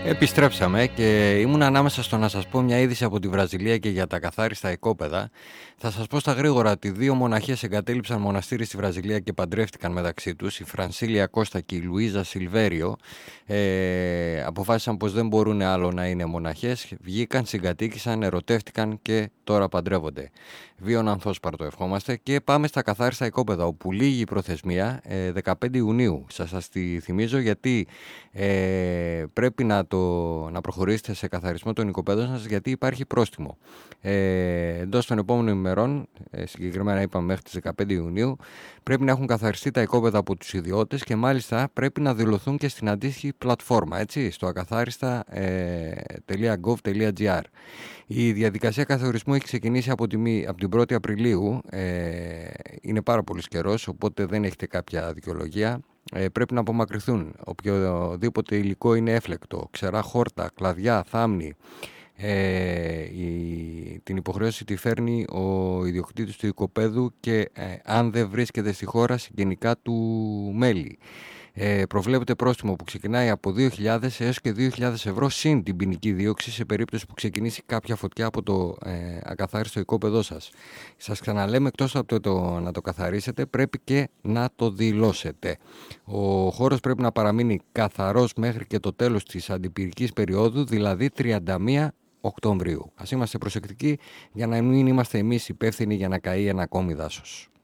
Επιστρέψαμε και ήμουν ανάμεσα στο να σας πω μια είδηση από τη Βραζιλία και για τα καθάριστα οικόπεδα. Θα σας πω στα γρήγορα ότι δύο μοναχές εγκατέλειψαν μοναστήρι στη Βραζιλία και παντρεύτηκαν μεταξύ τους. Η Φρανσίλια Κώστα και η Λουίζα Σιλβέριο αποφάσισαν πως δεν μπορούν άλλο να είναι μοναχές. Βγήκαν, συγκατοίκησαν, ερωτεύτηκαν και τώρα παντρεύονται. Βίων ανθόσπαρτο ευχόμαστε και πάμε στα καθάριστα οικόπεδα, όπου λήγει η προθεσμία 15 Ιουνίου. Σας τη θυμίζω γιατί πρέπει να προχωρήσετε σε καθαρισμό των οικοπαίδων σας, γιατί υπάρχει πρόστιμο. Εντός των επόμενων ημερών, συγκεκριμένα είπαμε μέχρι τις 15 Ιουνίου, πρέπει να έχουν καθαριστεί τα οικόπεδα από τους ιδιώτες και μάλιστα πρέπει να δηλωθούν και στην αντίστοιχη πλατφόρμα, έτσι, στο ακαθάριστα.gov.gr. Η διαδικασία καθορισμού έχει ξεκινήσει από την 1η Απριλίου. Είναι πάρα πολύ καιρός, οπότε δεν έχετε κάποια δικαιολογία. Πρέπει να απομακρυνθούν οποιοδήποτε υλικό είναι έφλεκτο, ξερά χόρτα, κλαδιά, θάμνη. Την υποχρέωση τη φέρνει ο ιδιοκτήτης του οικοπαίδου και αν δεν βρίσκεται στη χώρα συγγενικά του μέλη. Προβλέπεται πρόστιμο που ξεκινάει από 2.000 έως και 2.000 ευρώ συν την ποινική δίωξη σε περίπτωση που ξεκινήσει κάποια φωτιά από το ακαθάριστο οικόπεδό σας. Σας ξαναλέμε, εκτός από το να το καθαρίσετε, πρέπει και να το δηλώσετε. Ο χώρος πρέπει να παραμείνει καθαρός μέχρι και το τέλος της αντιπυρικής περίοδου, δηλαδή 31 Οκτωβρίου. Ας είμαστε προσεκτικοί για να μην είμαστε εμείς υπεύθυνοι για να καεί ένα ακόμη δάσος.